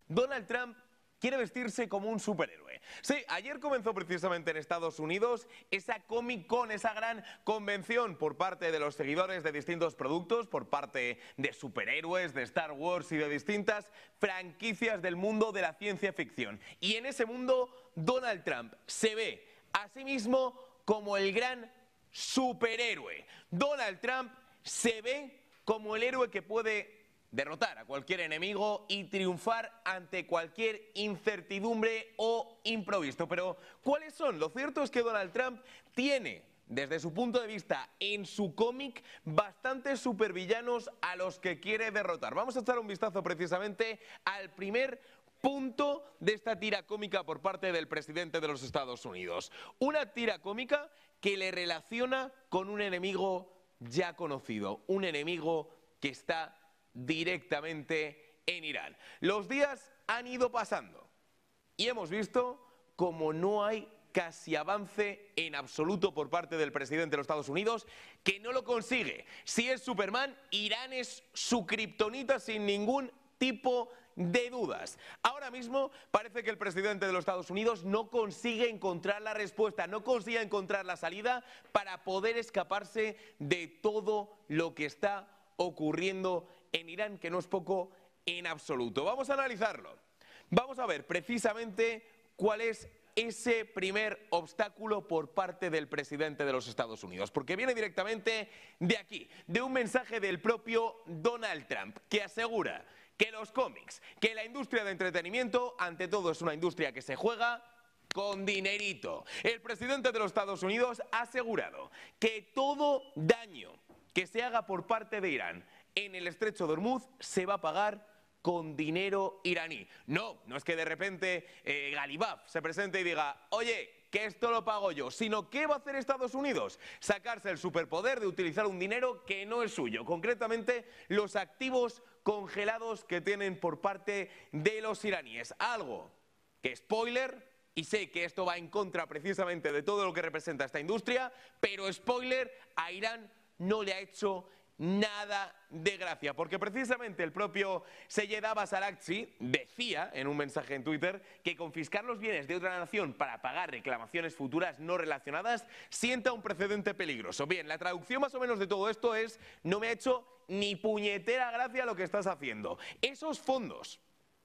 Donald Trump quiere vestirse como un superhéroe. Sí, ayer comenzó precisamente en Estados Unidos esa Comic Con, esa gran convención por parte de los seguidores de distintos productos, por parte de superhéroes, de Star Wars y de distintas franquicias del mundo de la ciencia ficción. Y en ese mundo, Donald Trump se ve a sí mismo como el gran superhéroe. Donald Trump se ve como el héroe que puede derrotar a cualquier enemigo y triunfar ante cualquier incertidumbre o imprevisto. Pero, ¿cuáles son? Lo cierto es que Donald Trump tiene, desde su punto de vista, en su cómic, bastantes supervillanos a los que quiere derrotar. Vamos a echar un vistazo precisamente al primer punto de esta tira cómica por parte del presidente de los Estados Unidos. Una tira cómica que le relaciona con un enemigo ya conocido, un enemigo que está directamente en Irán. Los días han ido pasando y hemos visto como no hay casi avance en absoluto por parte del presidente de los Estados Unidos, que no lo consigue. Si es Superman, Irán es su kriptonita sin ningún tipo de dudas. Ahora mismo parece que el presidente de los Estados Unidos no consigue encontrar la respuesta, no consigue encontrar la salida para poder escaparse de todo lo que está ocurriendo en Irán, que no es poco en absoluto. Vamos a analizarlo. Vamos a ver precisamente cuál es ese primer obstáculo por parte del presidente de los Estados Unidos, porque viene directamente de aquí, de un mensaje del propio Donald Trump, que asegura que los cómics, que la industria de entretenimiento, ante todo es una industria que se juega con dinerito. El presidente de los Estados Unidos ha asegurado que todo daño que se haga por parte de Irán en el estrecho de Hormuz se va a pagar con dinero iraní. No es que de repente Galibaf se presente y diga, oye, que esto lo pago yo, sino ¿qué va a hacer Estados Unidos? Sacarse el superpoder de utilizar un dinero que no es suyo, concretamente los activos congelados que tienen por parte de los iraníes. Algo que, spoiler, y sé que esto va en contra precisamente de todo lo que representa esta industria, pero spoiler, a Irán no le ha hecho nada de gracia, porque precisamente el propio Seyed Abbas Araghchi decía en un mensaje en Twitter que confiscar los bienes de otra nación para pagar reclamaciones futuras no relacionadas sienta un precedente peligroso. Bien, la traducción más o menos de todo esto es: no me ha hecho ni puñetera gracia lo que estás haciendo. Esos fondos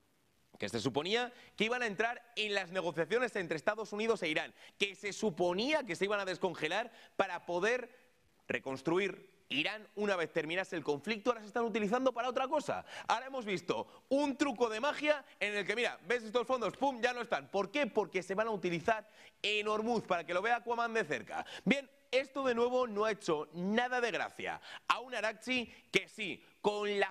que se suponía que iban a entrar en las negociaciones entre Estados Unidos e Irán, que se suponía que se iban a descongelar para poder reconstruir Irán una vez terminase el conflicto, ahora se están utilizando para otra cosa. Ahora hemos visto un truco de magia en el que, mira, ves estos fondos, ¡pum!, ya no están. ¿Por qué? Porque se van a utilizar en Hormuz, para que lo vea Aquaman de cerca. Bien, esto de nuevo no ha hecho nada de gracia a un Araghchi que sí, con la